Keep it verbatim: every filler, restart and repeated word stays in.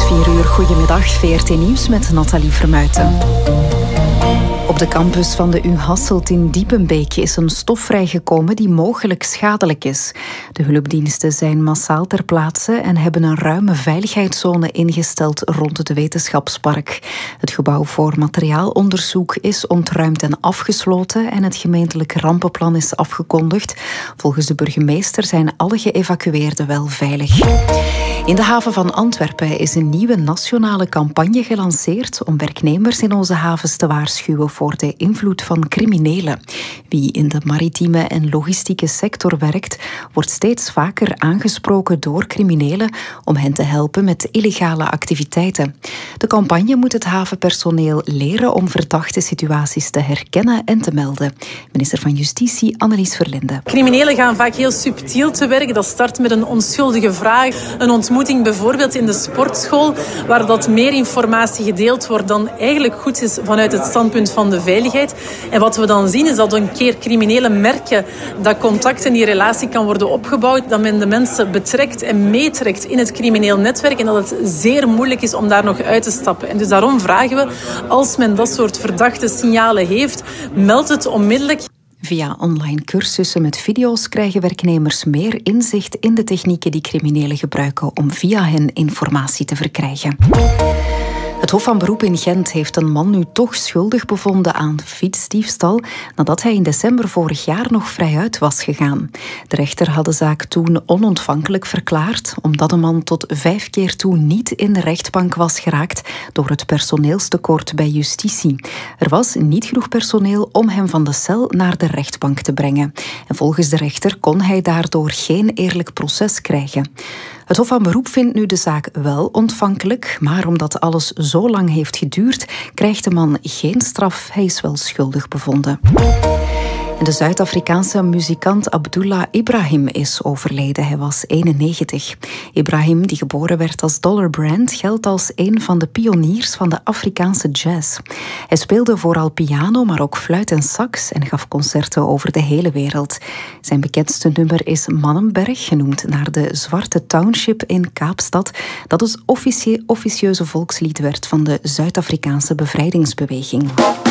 vier uur, goedemiddag, V R T Nieuws met Nathalie Vermuijten. Op de campus van de U Hasselt in Diepenbeek is een stof vrijgekomen die mogelijk schadelijk is. De hulpdiensten zijn massaal ter plaatse en hebben een ruime veiligheidszone ingesteld rond het wetenschapspark. Het gebouw voor materiaalonderzoek is ontruimd en afgesloten en het gemeentelijk rampenplan is afgekondigd. Volgens de burgemeester zijn alle geëvacueerden wel veilig. In de haven van Antwerpen is een nieuwe nationale campagne gelanceerd om werknemers in onze havens te waarschuwen voor de invloed van criminelen. Wie in de maritieme en logistieke sector werkt, wordt steeds vaker aangesproken door criminelen om hen te helpen met illegale activiteiten. De campagne moet het havenpersoneel leren om verdachte situaties te herkennen en te melden. Minister van Justitie Annelies Verlinde. Criminelen gaan vaak heel subtiel te werk. Dat start met een onschuldige vraag, een ontmoeting bijvoorbeeld in de sportschool, waar dat meer informatie gedeeld wordt dan eigenlijk goed is vanuit het standpunt van de veiligheid. En wat we dan zien is dat een keer criminelen merken dat contact en die relatie kan worden opgebouwd, dat men de mensen betrekt en meetrekt in het crimineel netwerk en dat het zeer moeilijk is om daar nog uit te stappen. En dus daarom vragen we, als men dat soort verdachte signalen heeft, meld het onmiddellijk. Via online cursussen met video's krijgen werknemers meer inzicht in de technieken die criminelen gebruiken om via hen informatie te verkrijgen. Het Hof van Beroep in Gent heeft een man nu toch schuldig bevonden aan fietsdiefstal nadat hij in december vorig jaar nog vrijuit was gegaan. De rechter had de zaak toen onontvankelijk verklaard omdat de man tot vijf keer toe niet in de rechtbank was geraakt door het personeelstekort bij justitie. Er was niet genoeg personeel om hem van de cel naar de rechtbank te brengen. En volgens de rechter kon hij daardoor geen eerlijk proces krijgen. Het Hof van Beroep vindt nu de zaak wel ontvankelijk, maar omdat alles zo lang heeft geduurd, krijgt de man geen straf. Hij is wel schuldig bevonden. En de Zuid-Afrikaanse muzikant Abdullah Ibrahim is overleden. Hij was eenennegentig. Ibrahim, die geboren werd als Dollar Brand, geldt als een van de pioniers van de Afrikaanse jazz. Hij speelde vooral piano, maar ook fluit en sax en gaf concerten over de hele wereld. Zijn bekendste nummer is Mannenberg, genoemd naar de Zwarte Township in Kaapstad, dat het officie- officieuze volkslied werd van de Zuid-Afrikaanse bevrijdingsbeweging.